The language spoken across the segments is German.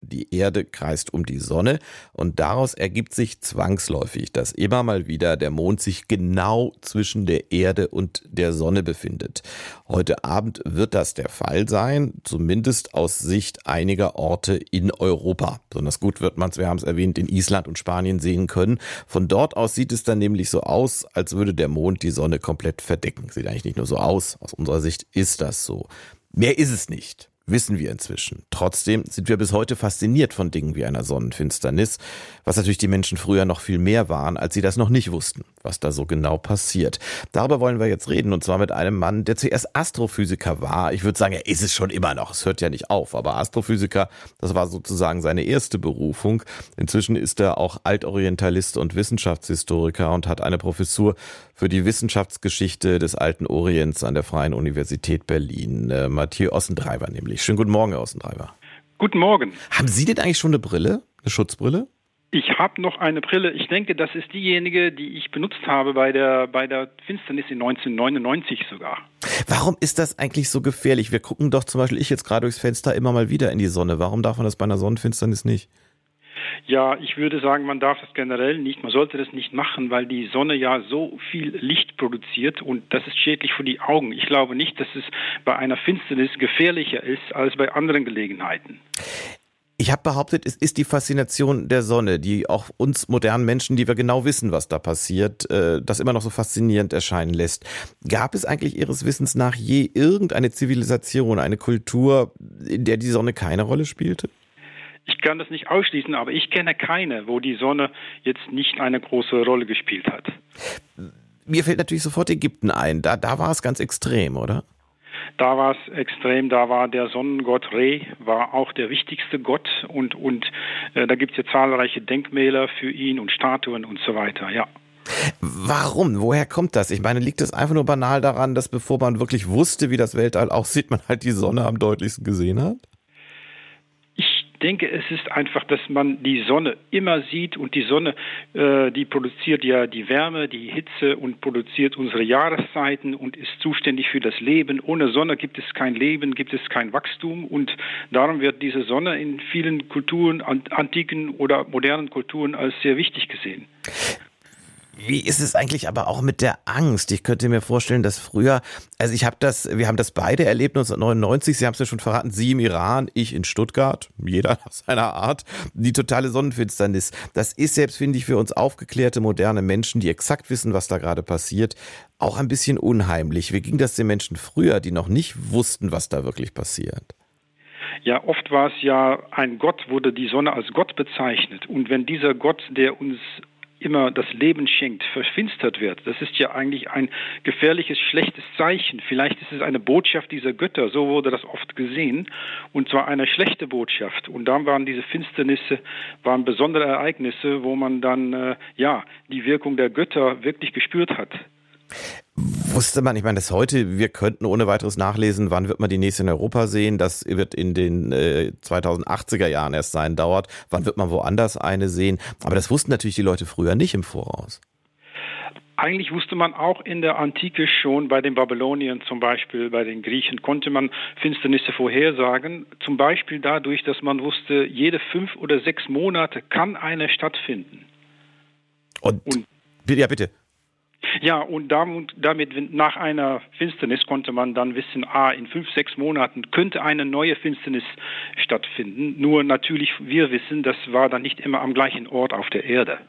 die Erde kreist um die Sonne und daraus ergibt sich zwangsläufig, dass immer mal wieder der Mond sich genau zwischen der Erde und der Sonne befindet. Heute Abend wird das der Fall sein, zumindest aus Sicht einiger Orte in Europa. Besonders gut wird man es, wir haben es erwähnt, in Island und Spanien sehen können. Von dort aus sieht es dann nämlich so aus, als würde der Mond die Sonne komplett verdecken. Sieht eigentlich nicht nur so aus, aus unserer Sicht ist das so. Mehr ist es nicht, wissen wir inzwischen. Trotzdem sind wir bis heute fasziniert von Dingen wie einer Sonnenfinsternis, was natürlich die Menschen früher noch viel mehr waren, als sie das noch nicht wussten, was da so genau passiert. Darüber wollen wir jetzt reden, und zwar mit einem Mann, der zuerst Astrophysiker war. Ich würde sagen, er ist es schon immer noch, es hört ja nicht auf, aber Astrophysiker, das war sozusagen seine erste Berufung. Inzwischen ist er auch Altorientalist und Wissenschaftshistoriker und hat eine Professur für die Wissenschaftsgeschichte des alten Orients an der Freien Universität Berlin. Mathieu Ossendreiber nämlich. Schönen guten Morgen, Herr Ossendreiber. Guten Morgen. Haben Sie denn eigentlich schon eine Brille, eine Schutzbrille? Ich habe noch eine Brille. Ich denke, das ist diejenige, die ich benutzt habe bei der Finsternis in 1999 sogar. Warum ist das eigentlich so gefährlich? Wir gucken doch zum Beispiel, ich jetzt gerade durchs Fenster, immer mal wieder in die Sonne. Warum darf man das bei einer Sonnenfinsternis nicht? Ja, ich würde sagen, man darf das generell nicht. Man sollte das nicht machen, weil die Sonne ja so viel Licht produziert und das ist schädlich für die Augen. Ich glaube nicht, dass es bei einer Finsternis gefährlicher ist als bei anderen Gelegenheiten. Ich habe behauptet, es ist die Faszination der Sonne, die auch uns modernen Menschen, die wir genau wissen, was da passiert, das immer noch so faszinierend erscheinen lässt. Gab es eigentlich Ihres Wissens nach je irgendeine Zivilisation, eine Kultur, in der die Sonne keine Rolle spielte? Ich kann das nicht ausschließen, aber ich kenne keine, wo die Sonne jetzt nicht eine große Rolle gespielt hat. Mir fällt natürlich sofort Ägypten ein. Da war es ganz extrem, oder? Da war es extrem, da war der Sonnengott Re, war auch der wichtigste Gott und da gibt es ja zahlreiche Denkmäler für ihn und Statuen und so weiter, ja. Warum? Woher kommt das? Ich meine, liegt es einfach nur banal daran, dass bevor man wirklich wusste, wie das Weltall aussieht, man halt die Sonne am deutlichsten gesehen hat? Ich denke, es ist einfach, dass man die Sonne immer sieht und die Sonne, die produziert ja die Wärme, die Hitze und produziert unsere Jahreszeiten und ist zuständig für das Leben. Ohne Sonne gibt es kein Leben, gibt es kein Wachstum und darum wird diese Sonne in vielen Kulturen, antiken oder modernen Kulturen als sehr wichtig gesehen. Wie ist es eigentlich aber auch mit der Angst? Ich könnte mir vorstellen, dass früher, also wir haben das beide erlebt 1999, Sie haben es ja schon verraten, Sie im Iran, ich in Stuttgart, jeder nach seiner Art, die totale Sonnenfinsternis. Das ist selbst, finde ich, für uns aufgeklärte, moderne Menschen, die exakt wissen, was da gerade passiert, auch ein bisschen unheimlich. Wie ging das den Menschen früher, die noch nicht wussten, was da wirklich passiert? Ja, oft war es ja, ein Gott wurde die Sonne als Gott bezeichnet und wenn dieser Gott, der uns immer das Leben schenkt, verfinstert wird. Das ist ja eigentlich ein gefährliches, schlechtes Zeichen. Vielleicht ist es eine Botschaft dieser Götter, so wurde das oft gesehen, und zwar eine schlechte Botschaft. Und dann waren diese Finsternisse, waren besondere Ereignisse, wo man dann die Wirkung der Götter wirklich gespürt hat. Wusste man, ich meine, das heute, wir könnten ohne weiteres nachlesen, wann wird man die nächste in Europa sehen, das wird in den 2080er Jahren erst sein, dauert, wann wird man woanders eine sehen, aber das wussten natürlich die Leute früher nicht im Voraus. Eigentlich wusste man auch in der Antike schon, bei den Babyloniern zum Beispiel, bei den Griechen konnte man Finsternisse vorhersagen, zum Beispiel dadurch, dass man wusste, jede 5 oder 6 Monate kann eine stattfinden. Und ja, bitte. Ja, und damit nach einer Finsternis konnte man dann wissen, in 5, 6 Monaten könnte eine neue Finsternis stattfinden. Nur natürlich, wir wissen, das war dann nicht immer am gleichen Ort auf der Erde.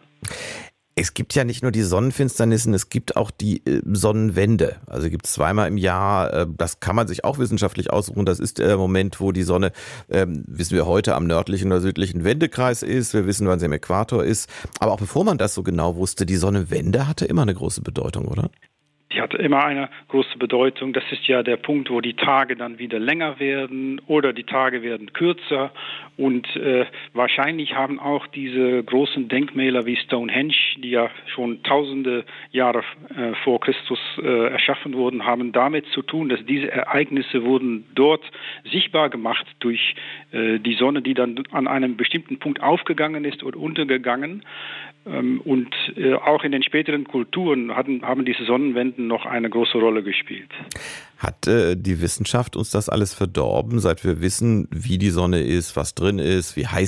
Es gibt ja nicht nur die Sonnenfinsternissen, es gibt auch die Sonnenwende. Also gibt es zweimal im Jahr, das kann man sich auch wissenschaftlich aussuchen. Das ist der Moment, wo die Sonne, wissen wir heute, am nördlichen oder südlichen Wendekreis ist. Wir wissen, wann sie am Äquator ist. Aber auch bevor man das so genau wusste, die Sonnenwende hatte immer eine große Bedeutung, oder? Die hatte immer eine große Bedeutung. Das ist ja der Punkt, wo die Tage dann wieder länger werden oder die Tage werden kürzer. Und wahrscheinlich haben auch diese großen Denkmäler wie Stonehenge, die ja schon tausende Jahre vor Christus erschaffen wurden, haben damit zu tun, dass diese Ereignisse wurden dort sichtbar gemacht durch die Sonne, die dann an einem bestimmten Punkt aufgegangen ist oder untergegangen. Und auch in den späteren Kulturen haben diese Sonnenwenden noch eine große Rolle gespielt. Hat die Wissenschaft uns das alles verdorben, seit wir wissen, wie die Sonne ist, was drin ist, wie heiß